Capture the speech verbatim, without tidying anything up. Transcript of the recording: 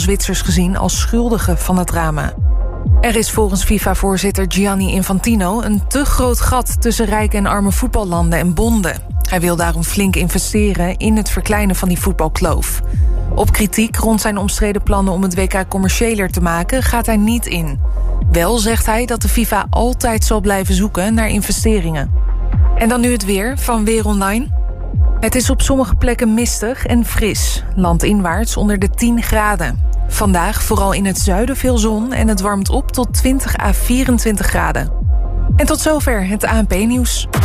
Zwitsers gezien als schuldigen van het drama. Er is volgens FIFA-voorzitter Gianni Infantino een te groot gat tussen rijke en arme voetballanden en bonden. Hij wil daarom flink investeren in het verkleinen van die voetbalkloof. Op kritiek rond zijn omstreden plannen om het W K commerciëler te maken gaat hij niet in. Wel zegt hij dat de FIFA altijd zal blijven zoeken naar investeringen. En dan nu het weer van Weer Online. Het is op sommige plekken mistig en fris. Landinwaarts onder de tien graden. Vandaag vooral in het zuiden veel zon en het warmt op tot twintig à vierentwintig graden. En tot zover het A N P-nieuws.